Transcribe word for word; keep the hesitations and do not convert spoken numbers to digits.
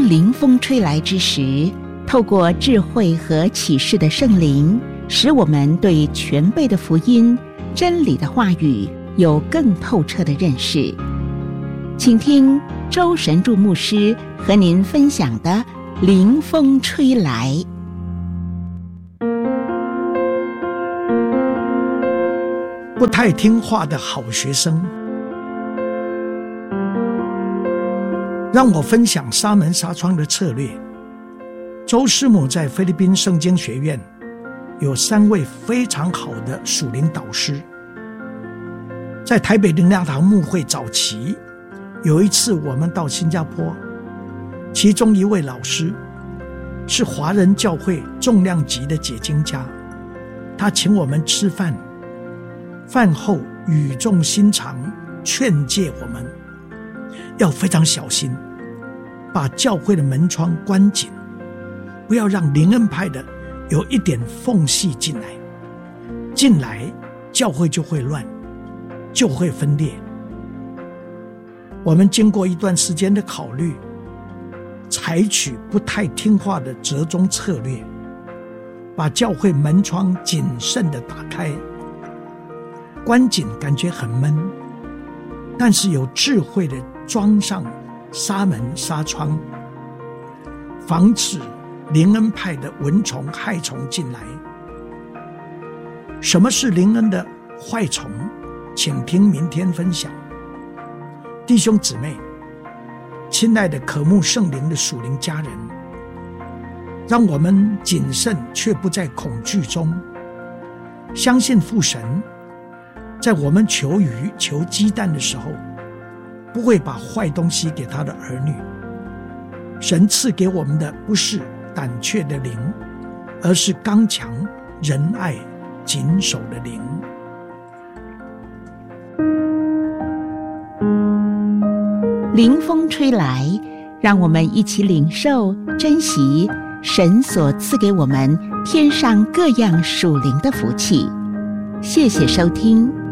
灵风吹来之时，透过智慧和启示的圣灵，使我们对全备的福音、真理的话语有更透彻的认识。请听周神助牧师和您分享的灵风吹来。 不太听话的好学生。让我分享沙门纱窗的策略。周师母在菲律宾圣经学院有三位非常好的属灵导师。在台北灵粮堂牧会早期，有一次我们到新加坡，其中一位老师是华人教会重量级的解经家，他请我们吃饭，饭后语重心长劝诫我们要非常小心，把教会的门窗关紧，不要让灵恩派的有一点缝隙进来，进来教会就会乱，就会分裂。我们经过一段时间的考虑，采取不太听话的折中策略，把教会门窗谨慎地打开。关紧感觉很闷，但是有智慧地装上纱门纱窗，防止灵恩派的蚊虫害虫进来。什么是灵恩的坏虫？请听明天分享。弟兄姊妹，亲爱的渴慕圣灵的属灵家人，让我们谨慎却不在恐惧中，相信父神在我们求鱼求鸡蛋的时候，不会把坏东西给他的儿女。神赐给我们的不是胆怯的灵，而是刚强、仁爱、谨守的灵。 灵风吹来，让我们一起领受、珍惜神所赐给我们天上各样属灵的福气。谢谢收听。